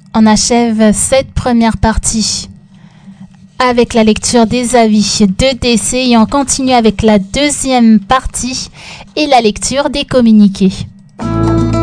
On achève cette première partie avec la lecture des avis de décès et on continue avec la deuxième partie et la lecture des communiqués.